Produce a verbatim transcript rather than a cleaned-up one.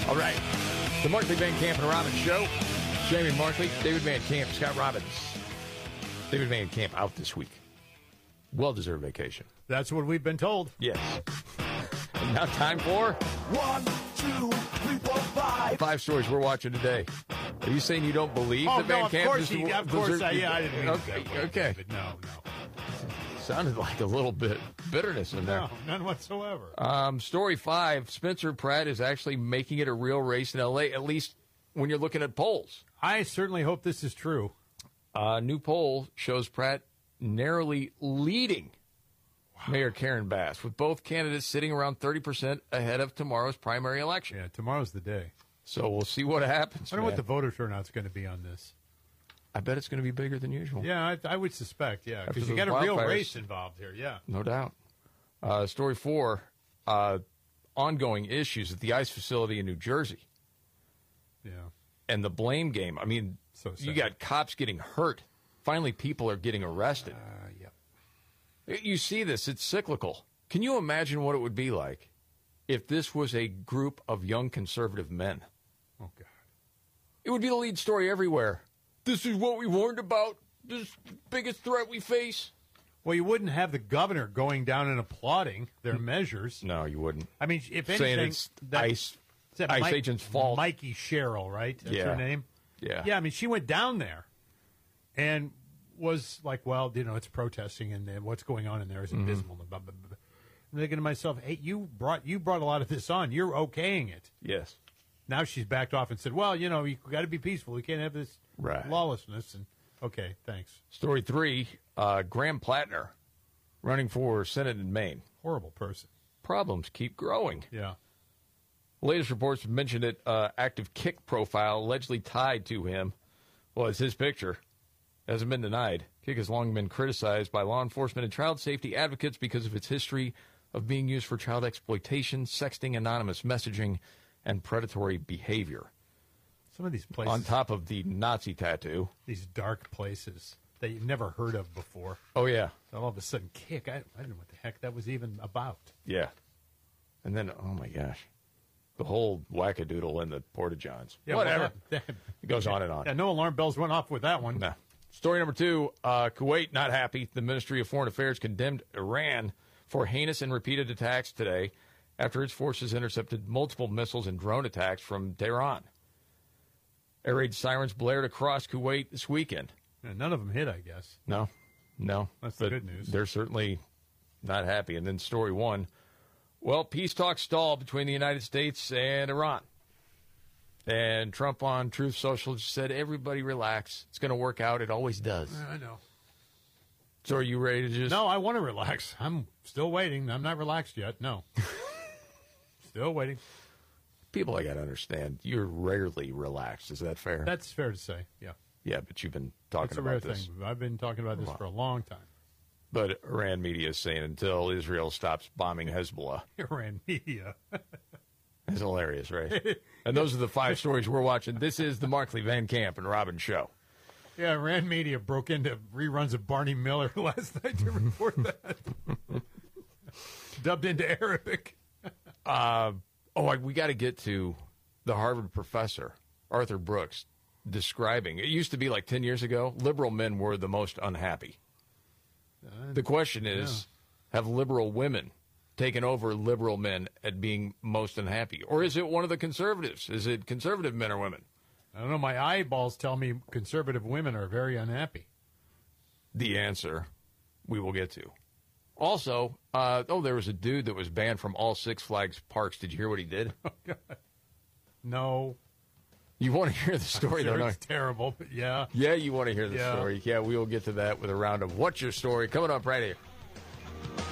All right. The Markley, Van Camp, and Robbins Show. Jamie Markley, David Van Camp, Scott Robbins. David Van Camp out this week. Well-deserved vacation. That's what we've been told. Yes. And now time for... One, two, three, four, five. Five stories we're watching today. Are you saying you don't believe Oh, that Van no, of Camp course, is... he, of deserved- course, I, yeah, I didn't mean Okay, that way, okay. But no, no. Sounded like a little bit bitterness in there. No, none whatsoever. Um, story five, Spencer Pratt is actually making it a real race in L A, at least when you're looking at polls. I certainly hope this is true. A new poll shows Pratt narrowly leading Mayor Karen Bass, with both candidates sitting around thirty percent ahead of tomorrow's primary election. Yeah, tomorrow's the day. So we'll see what happens. I wonder man. what the voter turnout's going to be on this. I bet it's going to be bigger than usual. Yeah, I, I would suspect, yeah, After because you those got a real wildfires. race involved here, yeah. No doubt. Uh, story four, uh, ongoing issues at the ICE facility in New Jersey. Yeah. And the blame game. I mean, So sad. you got cops getting hurt. Finally, people are getting arrested. Uh, yep. You see this. It's cyclical. Can you imagine what it would be like if this was a group of young conservative men? Oh, God. It would be the lead story everywhere. This is what we warned about. This is the biggest threat we face. Well, you wouldn't have the governor going down and applauding their measures. No, you wouldn't. I mean, if Saying anything, it's that, ICE, is that ICE Mike- agent's fault. Mikey Sherrill, right? That's Yeah. her name? Yeah. Yeah, I mean, she went down there and was like, well, you know, it's protesting and uh, what's going on in there is abysmal. Mm-hmm. And blah, blah, blah. I'm thinking to myself, hey, you brought you brought a lot of this on. You're okaying it. Yes. Now she's backed off and said, well, you know, you got to be peaceful. We can't have this Right. lawlessness. And okay, thanks. Story three, uh, Graham Plattner running for Senate in Maine. Horrible person. Problems keep growing. Yeah. Latest reports mentioned that uh, active kick profile allegedly tied to him was his picture. Hasn't been denied. Kick has long been criticized by law enforcement and child safety advocates because of its history of being used for child exploitation, sexting, anonymous messaging, and predatory behavior. Some of these places, On top of the Nazi tattoo. these dark places that you've never heard of before. Oh, yeah. All of a sudden, kick. I, I don't know what the heck that was even about. Yeah. And then, oh, my gosh. The whole wackadoodle in the Porta-Johns. Yeah, Whatever. well, It goes on and on. Yeah, no alarm bells went off with that one. No. Story number two, uh, Kuwait not happy. The Ministry of Foreign Affairs condemned Iran for heinous and repeated attacks today after its forces intercepted multiple missiles and drone attacks from Tehran. Air raid sirens blared across Kuwait this weekend. Yeah, none of them hit, I guess. No, no. That's the But good news. They're certainly not happy. And then story one, well, peace talks stalled between the United States and Iran. And Trump on Truth Social just said, everybody relax. It's going to work out. It always does. I know. So are you ready to just... No, I want to relax. I'm still waiting. I'm not relaxed yet. No. Still waiting. People, I got to understand, you're rarely relaxed. Is that fair? That's fair to say. Yeah. yeah, but you've been talking It's a about rare this. thing. I've been talking about this Wow. for a long time. But Iran media is saying until Israel stops bombing Hezbollah. Iran media. It's hilarious, right? And those are the five stories we're watching. This is the Markley, Van Camp, and Robbins Show. Yeah, Iran media broke into reruns of Barney Miller last night to report that. Dubbed into Arabic. Uh, oh, I, we got to get to the Harvard professor, Arthur Brooks, describing, it used to be like ten years ago, liberal men were the most unhappy. Uh, The question is, have liberal women taken over liberal men at being most unhappy? Or is it one of the conservatives? Is it conservative men or women? I don't know. My eyeballs tell me conservative women are very unhappy. The answer we will get to. Also, uh, oh, there was a dude that was banned from all Six Flags parks. Did you hear what he did? Oh, God. No. You want to hear the story, Sure, though, it's don't you? terrible, but yeah. Yeah, you want to hear the Yeah. story. Yeah, we will get to that with a round of What's Your Story coming up right here.